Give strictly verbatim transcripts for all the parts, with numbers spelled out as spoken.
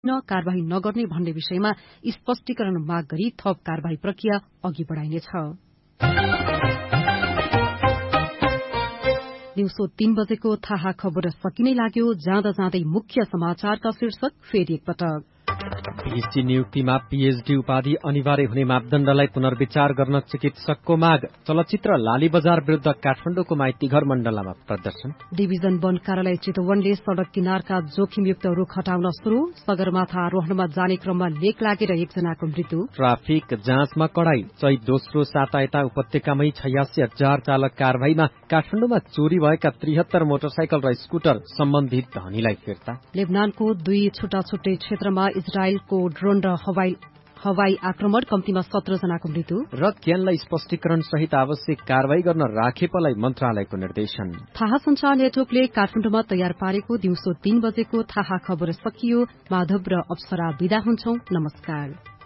कारबाही नगर्ने भन्ने विषयमा स्पष्टीकरण माग गरी थप कारबाही प्रक्रिया अघि बढ़ाइनेछ। दिउँसो तीन बजेको थाहा खबर सकिनै लाग्यो। जाँदा जाँदै मुख्य समाचारका शीर्षक फेरि एकपटक। बीएससी नियुक्तिमा पीएचडी उपाधि अनिवार्य हुने मापदण्डलाई पुनर्विचार गर्न चिकित्सकको माग। चलचित्र लाली बजार विरूद्ध काठमाडौँको माइतीघर मण्डलामा प्रदर्शन। डिभिजन वन कार्यालय चितवनले सड़क किनारका जोखिमयुक्त रुख हटाउन शुरू। सगरमाथा आरोहणमा जाने क्रममा लेक लागेर एकजनाको मृत्यु। ट्राफिक जाँचमा कडाई। चैत दोस्रो साता उपत्यकामै छयासी हजार चालक कारवाहीमा। काठमाडौँमा चोरी भएका त्रिहत्तर मोटरसाइकल र स्कुटर सम्बन्धित धनीलाई फिर्ता। लेबनानको दुई छुट्टा छुट्टै क्षेत्रमा इजरायलको ड्रोन र हवाई हवाई आक्रमण, कम्तीमा सत्र जनाको मृत्यु। र क्यानलाई स्पष्टीकरण सहित आवश्यक कारवाही गर्न राखेपलाई मन्त्रालयको निर्देशन। थाहा सञ्चार नेटवर्कले काठमाडौँमा तयार पारेको दिउँसो तीन बजेको थाहा खबर सकियो। माधव र अप्सरा विदा हुन्छौं। नमस्कार।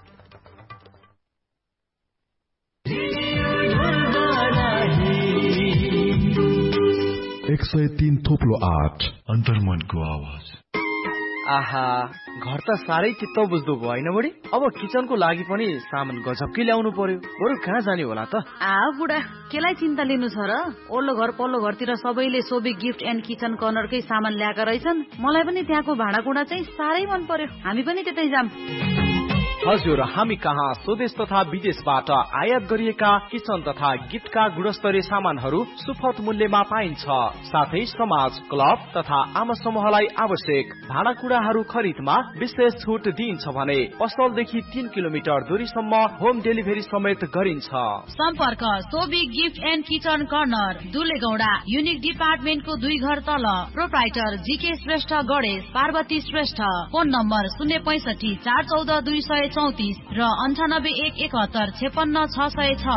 एक सय तीन थोप्लो आठ अन्तर्मनको आवाज। आहा, घर त साह्रै चित्त बुझ्दो भयो होइन बढी? अब किचनको लागि पनि सामान गजबकै ल्याउनु पर्यो। बरु कहाँ जाने होला त? आ बुढा, केलाई चिन्ता लिनु छ र? ओल्लो घर पल्लो घरतिर सबैले सोबी गिफ्ट एन्ड किचन कर्नरकै सामान ल्याएका रहेछन्। मलाई पनि त्यहाँको भाँडाकुँडा चाहिँ साह्रै मन पर्यो। हामी पनि त्यतै जाम। हजुर, हामी कहाँ स्वदेश तथा विदेशबाट आयात गरिएका किचन तथा गिफ्टका गुणस्तरीय सामानहरू सुपथ मूल्यमा पाइन्छ। साथै समाज, क्लब तथा आम समूहलाई आवश्यक भाँडाकुँडाहरू खरिदमा विशेष छुट दिइन्छ भने पसलदेखि तीन किलोमिटर दूरीसम्म होम डेलिभरी समेत गरिन्छ। सम्पर्क Sobi gift and kitchen corner, दुलेगौडा, unique डिपार्टमेन्टको दुई घर तल। Proprietor GK Shrestha Ganesh, Parvati Shrestha. Phone number शून्य पैसठी चार चौध दुई सय चौतिस र अन्ठानब्बे एक एकहत्तर छेपन्न छ सय छ।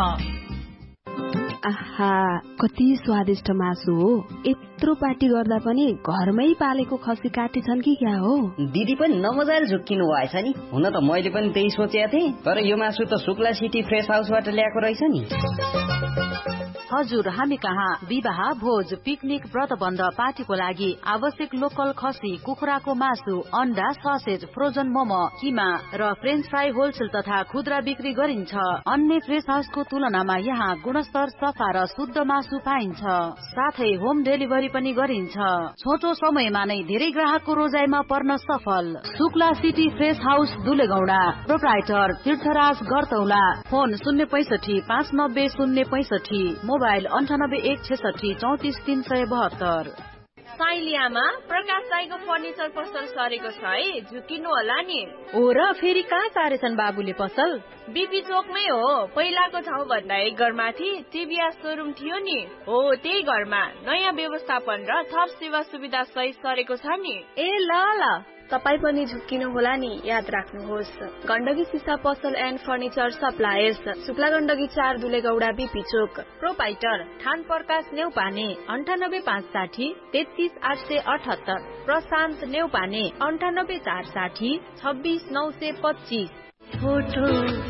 आहा, कति स्वादिष्ट मासु हो। यत्रो पार्टी गर्दा पनि घरमै पालेको खसी काटी छन् कि क्या हो? दिदी पनि नमजाले झुक्किनु भएछ नि। हुन त मैले पनि त्यही सोचेको थिएँ, तर यो मासु त शुक्ला सिटी फ्रेस हाउसबाट ल्याएको रहेछ नि। हजुर, हामी कहाँ विवाह, भोज, पिकनिक, व्रतबन्ध, पार्टीको लागि आवश्यक लोकल खसी, कुखुराको मासु, अन्डा, ससेज, फ्रोजन मोमो, किमा र फ्रेन्च फ्राई होलसेल तथा खुद्रा बिक्री गरिन्छ। अन्य फ्रेस हाउसको तुलनामा यहाँ गुणस्तर, सफा र शुद्ध मासु पाइन्छ। साथै होम डेलिभरी पनि गरिन्छ। छोटो समयमा नै धेरै ग्राहकको रोजाइमा पर्न सफल। Shukla city fresh house, दुलेगौडा। Proprietor तीर्थराज गरतौला। फोन शून्य पैसठी पाँच नब्बे शून्य पैसठी। मोबाइल अन्ठानब्बे एक छेसठी चौतिस तीन सय बहत्तर। साइलियामा प्रकाश दाइको फर्निचर पसल सरेको छ है, झुकिनु होला नि। हो र, फेरि कहाँ सारेछन् बाबुले पसल? बीपी चोकमै हो। पहिलाको ठाउँ भन्दा एक घरमाथि टिभीएस सोरुम थियो नि, हो त्यही घरमा नयाँ व्यवस्थापन र थप सेवा सुविधा सहित सरेको छ नि। ए ल ल, तपाईँ पनि झुक्किनु होला नि, याद राख्नुहोस्। गण्डकी सिसा पसल and furniture suppliers, Shukla Gandaki चार, दुलेगौडा, बीपी चोक। प्रोपाइटर ठान प्रकाश नेउपाने, अन्ठानब्बे पाँच साठी तेत्तीस आठ सय अठहत्तर। प्रशान्त नेउपाने, अन्ठानब्बे चार साठी छब्बिस नौ सय पच्चिस। फोटो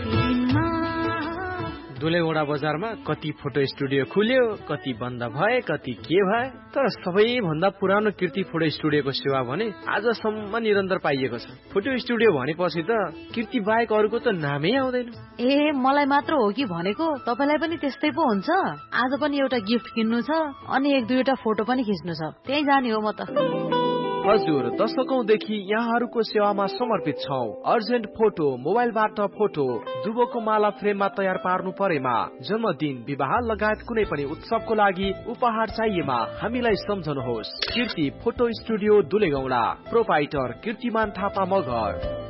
दुलेगौडा बजारमा कति फोटो स्टुडियो खुल्यो, कति बन्द भए, कति के भए, तर सबैभन्दा पुरानो कीर्ति फोटो स्टुडियोको सेवा भने आजसम्म निरन्तर पाइएको छ। फोटो स्टुडियो भनेपछि त कीर्ति बाहेक अरूको त नामै आउँदैन। ए, मलाई मात्र हो कि भनेको? तपाईलाई पनि त्यस्तै पो हुन्छ? आज पनि एउटा गिफ्ट किन्नु छ अनि एक दुईवटा फोटो पनि खिच्नु छ, त्यही जाने हो म त। हजुर, दशकौंदेखि यहाँहरूको सेवामा समर्पित छौं। अर्जेन्ट फोटो, मोबाइलबाट फोटो, दुबोको माला फ्रेममा तयार पार्नु परेमा, जन्मदिन, विवाह लगायत कुनै पनि उत्सवको लागि उपहार चाहिएमा हामीलाई सम्झनुहोस्। कीर्ति फोटो स्टुडियो, दुलेगौडा। प्रोपाइटर कीर्तिमान थापा मगर।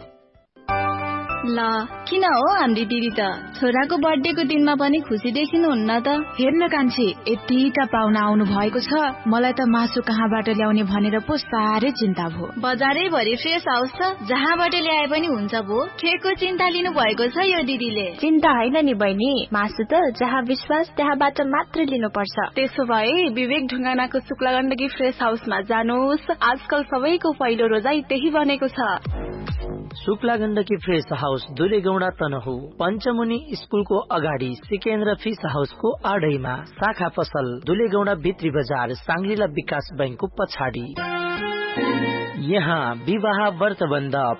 ल किन हो हाम्री दिदी त छोराको बर्थडेको दिनमा पनि खुसी देखिनुहुन्न त? हेर्न कान्छी, यतिका पाहुना आउनु भएको छ, मलाई त मासु कहाँबाट ल्याउने भनेर पो साह्रै चिन्ता भयो। बजारै भरि फ्रेस हाउस छ, जहाँबाट ल्याए पनि हुन्छ भो। केको चिन्ता लिनु भएको छ यो दिदीले? चिन्ता होइन नि बहिनी, मासु त जहाँ विश्वास त्यहाँबाट मात्र लिनुपर्छ। त्यसो भए विवेक ढुङ्गानाको शुक्ला गण्डकी फ्रेस हाउसमा जानुहोस्। आजकल सबैको पहिलो रोजाइ त्यही बनेको छ। शुक्ला गण्डकी फ्रेस हाउस, दुलेगौडा तनहु, पञ्चमुनि स्कुलको अगाडि, सिकेन्द्र फिस हाउसको आडैमा, शाखा पसल दुलेगौडा भित्री बजार, साङ्ग्रिला विकास बैंकको पछाडि। यहाँ विवाह व्रतबन्ध